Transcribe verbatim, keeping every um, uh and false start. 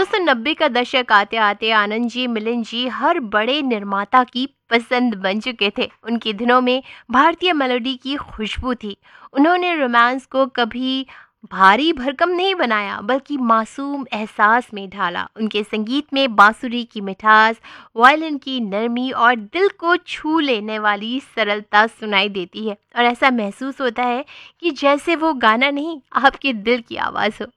दोस्तों नब्बे का दशक आते आते आनंद जी, मिलिंद जी हर बड़े निर्माता की पसंद बन चुके थे। उनकी धुनों में भारतीय मेलोडी की खुशबू थी। उन्होंने रोमांस को कभी भारी भरकम नहीं बनाया, बल्कि मासूम एहसास में ढाला। उनके संगीत में बांसुरी की मिठास, वायलिन की नरमी और दिल को छू लेने वाली सरलता सुनाई देती है, और ऐसा महसूस होता है कि जैसे वो गाना नहीं, आपके दिल की आवाज़ हो।